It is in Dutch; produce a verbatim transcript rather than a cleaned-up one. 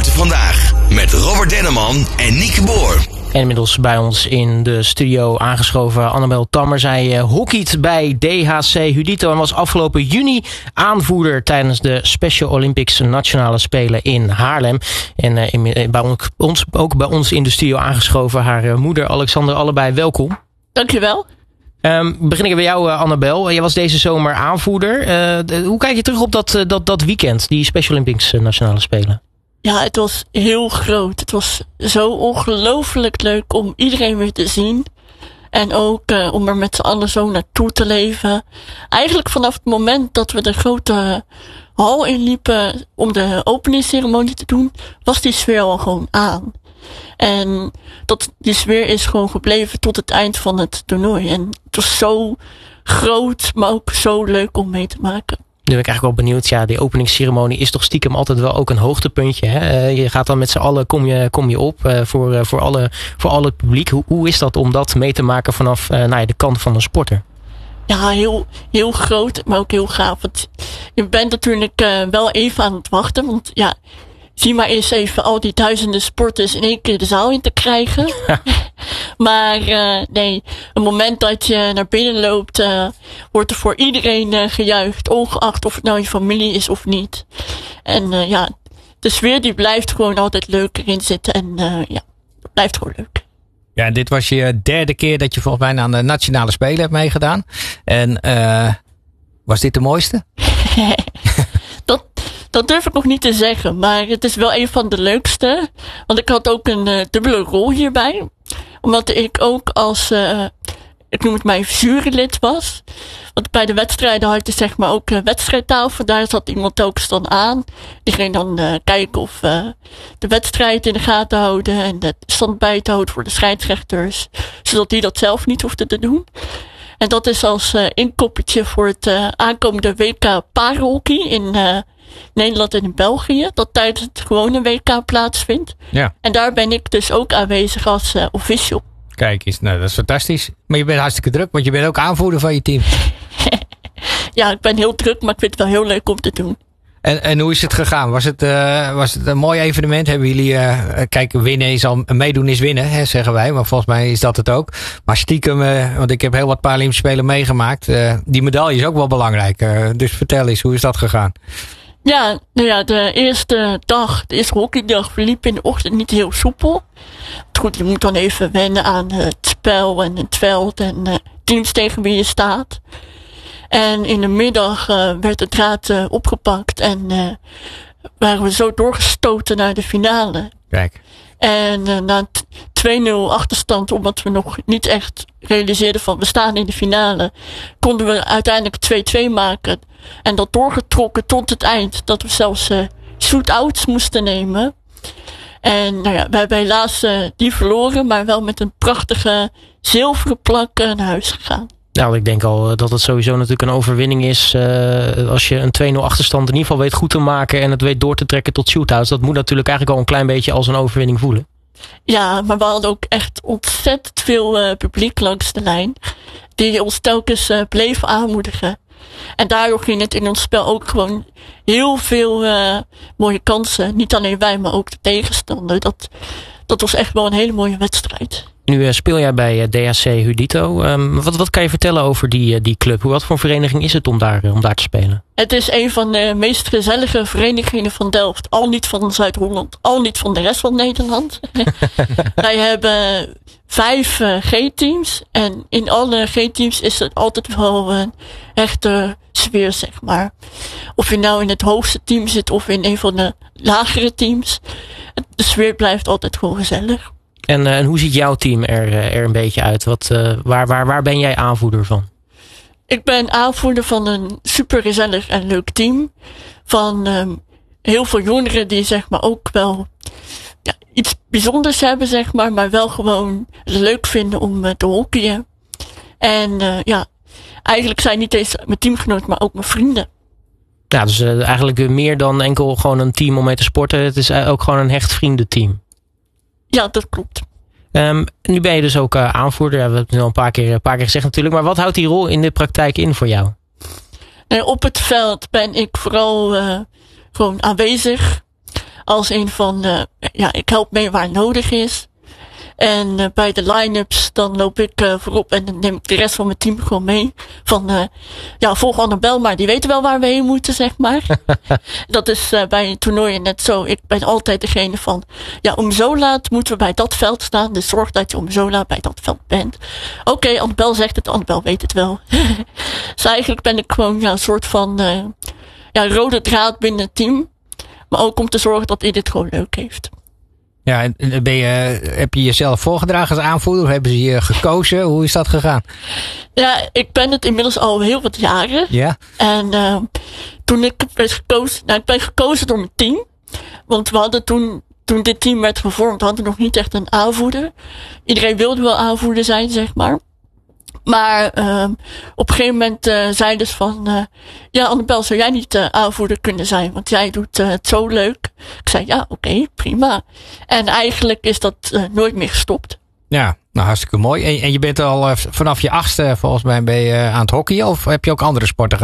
Sport Vandaag met Robert Denneman en Nieke Boer. En inmiddels bij ons in de studio aangeschoven Annabel Tammer. Zij uh, hockeyt bij D H C Hudito en was afgelopen juni aanvoerder tijdens de Special Olympics Nationale Spelen in Haarlem. En uh, in, bij ons, ook bij ons in de studio aangeschoven haar uh, moeder Alexander. Allebei welkom. Dankjewel. Um, begin ik bij jou, uh, Annabel. Jij was deze zomer aanvoerder. Uh, de, hoe kijk je terug op dat, uh, dat, dat weekend, die Special Olympics uh, Nationale Spelen? Ja, het was heel groot. Het was zo ongelooflijk leuk om iedereen weer te zien. En ook uh, om er met z'n allen zo naartoe te leven. Eigenlijk vanaf het moment dat we de grote hal inliepen om de openingsceremonie te doen, was die sfeer al gewoon aan. En dat, die sfeer is gewoon gebleven tot het eind van het toernooi. En het was zo groot, maar ook zo leuk om mee te maken. Nu ben ik eigenlijk wel benieuwd. Ja, die openingsceremonie is toch stiekem altijd wel ook een hoogtepuntje. Hè? Uh, je gaat dan met z'n allen, kom je, kom je op uh, voor, uh, voor, alle, voor al het publiek. Hoe, hoe is dat om dat mee te maken vanaf uh, nou ja, de kant van een sporter? Ja, heel, heel groot, maar ook heel gaaf. Want je bent natuurlijk uh, wel even aan het wachten. Want ja, zie maar eens even al die duizenden sporters in één keer de zaal in te krijgen. Ja. Maar uh, nee, een moment dat je naar binnen loopt, uh, wordt er voor iedereen uh, gejuicht. Ongeacht of het nou je familie is of niet. En uh, ja, de sfeer die blijft gewoon altijd leuk erin zitten. En uh, ja, het blijft gewoon leuk. Ja, en dit was je derde keer dat je volgens mij aan de Nationale Spelen hebt meegedaan. En uh, was dit de mooiste? dat... Dat durf ik nog niet te zeggen, maar het is wel een van de leukste. Want ik had ook een uh, dubbele rol hierbij. Omdat ik ook als, uh, ik noem het mijn jurylid was. Want bij de wedstrijden had je zeg maar ook een wedstrijdtafel. Daar zat iemand telkens dan aan. Die ging dan uh, kijken of uh, de wedstrijd in de gaten houden. En de stand bij te houden voor de scheidsrechters. Zodat die dat zelf niet hoefden te doen. En dat is als uh, inkoppertje voor het uh, aankomende W K Parahockey in uh, Nederland en in België. Dat tijdens het gewone W K plaatsvindt. Ja. En daar ben ik dus ook aanwezig als uh, official. Kijk eens, nou dat is fantastisch. Maar je bent hartstikke druk, want je bent ook aanvoerder van je team. Ja, ik ben heel druk, maar ik vind het wel heel leuk om te doen. En, en hoe is het gegaan? Was het, uh, was het een mooi evenement? Hebben jullie, uh, kijk, winnen is al, meedoen is winnen, hè, zeggen wij. Maar volgens mij is dat het ook. Maar stiekem, uh, want ik heb heel wat Paralympische Spelen meegemaakt. Uh, die medaille is ook wel belangrijk. Uh, dus vertel eens, hoe is dat gegaan? Ja, nou ja, de eerste dag, de eerste hockeydag verliep in de ochtend niet heel soepel. Goed, je moet dan even wennen aan het spel en het veld en uh, teams tegen wie je staat. En in de middag uh, werd de draad uh, opgepakt en uh, waren we zo doorgestoten naar de finale. Kijk. En uh, na twee nul achterstand, omdat we nog niet echt realiseerden van we staan in de finale, konden we uiteindelijk twee-twee maken. En dat doorgetrokken tot het eind, dat we zelfs uh, shootouts moesten nemen. En nou ja, we hebben helaas uh, die verloren, maar wel met een prachtige zilveren plak uh, naar huis gegaan. Nou, ik denk al dat het sowieso natuurlijk een overwinning is. Uh, als je een twee nul achterstand in ieder geval weet goed te maken en het weet door te trekken tot shootouts. Dat moet natuurlijk eigenlijk al een klein beetje als een overwinning voelen. Ja, maar we hadden ook echt ontzettend veel uh, publiek langs de lijn. Die ons telkens uh, bleven aanmoedigen. En daardoor ging het in ons spel ook gewoon heel veel uh, mooie kansen. Niet alleen wij, maar ook de tegenstander. Dat, dat was echt wel een hele mooie wedstrijd. Nu uh, speel jij bij uh, D H C Hudito. Um, wat, wat kan je vertellen over die, uh, die club? Wat voor vereniging is het om daar, uh, om daar te spelen? Het is een van de meest gezellige verenigingen van Delft. Al niet van Zuid-Holland, al niet van de rest van Nederland. Wij hebben vijf uh, G-teams. En in alle G-teams is het altijd wel een echte sfeer, zeg maar. Of je nou in het hoogste team zit of in een van de lagere teams. De sfeer blijft altijd gewoon gezellig. En, uh, en hoe ziet jouw team er, uh, er een beetje uit? Wat, uh, waar, waar, waar ben jij aanvoerder van? Ik ben aanvoerder van een super gezellig en leuk team. Van um, heel veel jongeren die zeg maar ook wel ja, iets bijzonders hebben, zeg maar. Maar wel gewoon leuk vinden om uh, te hockeyen. En uh, ja, eigenlijk zijn niet eens mijn teamgenoten, maar ook mijn vrienden. Ja, dus uh, eigenlijk meer dan enkel gewoon een team om mee te sporten. Het is ook gewoon een hecht vriendenteam. Ja, dat klopt. Um, nu ben je dus ook uh, aanvoerder. Ja, we hebben het nu al een paar keer, een paar keer gezegd natuurlijk. Maar wat houdt die rol in de praktijk in voor jou? Uh, op het veld ben ik vooral uh, gewoon aanwezig. als een van, uh, ja, ik help mee waar nodig is. En uh, bij de line-ups, dan loop ik uh, voorop en dan neem ik de rest van mijn team gewoon mee. Van, uh, ja, volg Annabel, maar die weten wel waar we heen moeten, zeg maar. Dat is uh, bij toernooien net zo. Ik ben altijd degene van, ja, om zo laat moeten we bij dat veld staan. Dus zorg dat je om zo laat bij dat veld bent. Oké, okay, Annabel zegt het, Annabel weet het wel. Dus eigenlijk ben ik gewoon ja, een soort van uh, ja, rode draad binnen het team. Maar ook om te zorgen dat iedereen het gewoon leuk heeft. Ja, en ben je, heb je jezelf voorgedragen als aanvoerder? Of hebben ze je gekozen? Hoe is dat gegaan? Ja, ik ben het inmiddels al heel wat jaren. Ja. En uh, toen ik werd gekozen, nou ik ben gekozen door mijn team. Want we hadden toen, toen dit team werd gevormd, hadden we nog niet echt een aanvoerder. Iedereen wilde wel aanvoerder zijn, zeg maar. Maar uh, op een gegeven moment uh, zei dus van, uh, ja Annabel, zou jij niet uh, aanvoerder kunnen zijn? Want jij doet uh, het zo leuk. Ik zei, ja, oké, okay, prima. En eigenlijk is dat uh, nooit meer gestopt. Ja, nou hartstikke mooi. En, en je bent al uh, vanaf je achtste volgens mij ben je, uh, aan het hockeyen? Of heb je ook andere sporten gedaan?